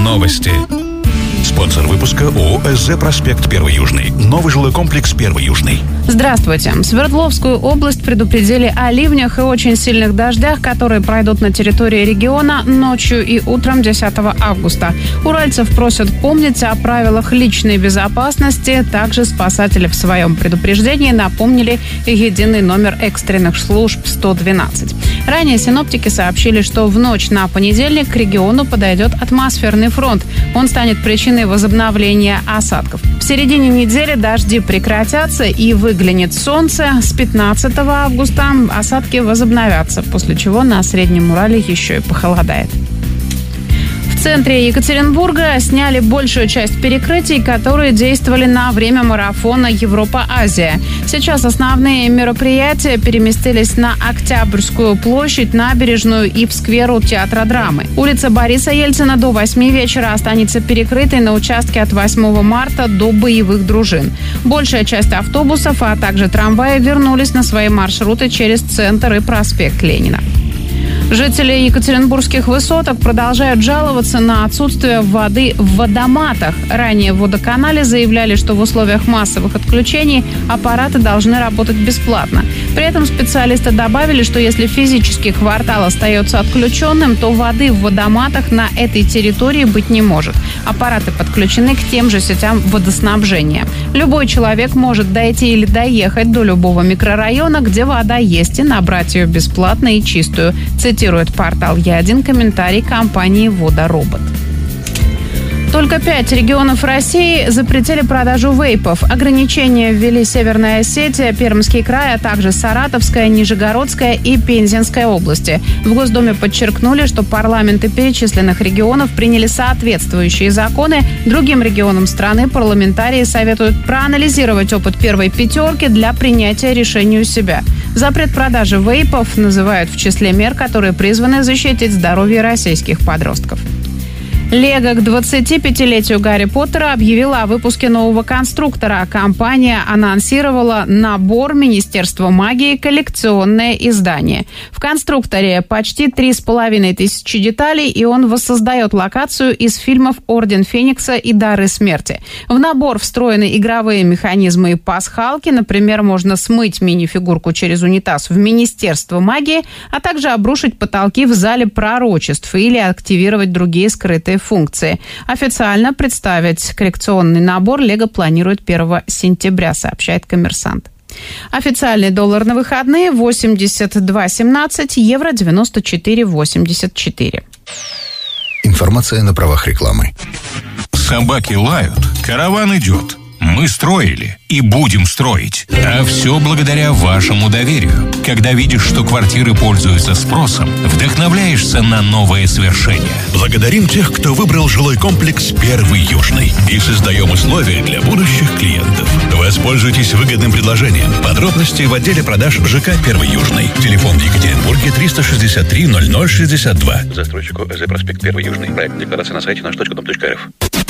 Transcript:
Новости. Спонсор выпуска ООО «СЗ Проспект 1 Южный». Новый жилой комплекс 1 Южный. Здравствуйте. Свердловскую область предупредили о ливнях и очень сильных дождях, которые пройдут на территории региона ночью и утром 10 августа. Уральцев просят помнить о правилах личной безопасности. Также спасатели в своем предупреждении напомнили единый номер экстренных служб 112. Ранее синоптики сообщили, что в ночь на понедельник к региону подойдет атмосферный фронт. Он станет причиной возобновления осадков. В середине недели дожди прекратятся и выглянет солнце. С 15 августа осадки возобновятся, после чего на Среднем Урале еще и похолодает. В центре Екатеринбурга сняли большую часть перекрытий, которые действовали на время марафона Европа-Азия. Сейчас основные мероприятия переместились на Октябрьскую площадь, набережную и в скверу Театра драмы. Улица Бориса Ельцина до 8 вечера останется перекрытой на участке от 8 марта до боевых дружин. Большая часть автобусов, а также трамваи вернулись на свои маршруты через центр и проспект Ленина. Жители екатеринбургских высоток продолжают жаловаться на отсутствие воды в водоматах. Ранее в водоканале заявляли, что в условиях массовых отключений аппараты должны работать бесплатно. При этом специалисты добавили, что если физический квартал остается отключенным, то воды в водоматах на этой территории быть не может. Аппараты подключены к тем же сетям водоснабжения. Любой человек может дойти или доехать до любого микрорайона, где вода есть, и набрать ее бесплатно и чистую. Цитирует портал «Я1» комментарий компании «Водоробот». Только 5 регионов России запретили продажу вейпов. Ограничения ввели Северная Осетия, Пермский край, а также Саратовская, Нижегородская и Пензенская области. В Госдуме подчеркнули, что парламенты перечисленных регионов приняли соответствующие законы. Другим регионам страны парламентарии советуют проанализировать опыт первой пятерки для принятия решения у себя. Запрет продажи вейпов называют в числе мер, которые призваны защитить здоровье российских подростков. Лего к 25-летию Гарри Поттера объявила о выпуске нового конструктора. Компания анонсировала набор Министерства магии «Коллекционное издание». В конструкторе почти 3500 деталей, и он воссоздает локацию из фильмов «Орден Феникса» и «Дары смерти». В набор встроены игровые механизмы и пасхалки. Например, можно смыть мини-фигурку через унитаз в Министерство магии, а также обрушить потолки в зале пророчеств или активировать другие скрытые функции. Официально представить коллекционный набор Лего планирует 1 сентября, сообщает «Коммерсант». Официальный доллар на выходные 82.17, евро 94.84. Информация на правах рекламы. Собаки лают, караван идет. Мы строили и будем строить. А все благодаря вашему доверию. Когда видишь, что квартиры пользуются спросом, вдохновляешься на новые свершения. Благодарим тех, кто выбрал жилой комплекс 1 Южный. И создаем условия для будущих клиентов. Воспользуйтесь выгодным предложением. Подробности в отделе продаж ЖК 1 Южный. Телефон в Екатеринбурге 363 0062. Застройщику СЗ Проспект 1 Южный. Проект декларации на сайте наш.дом.рф.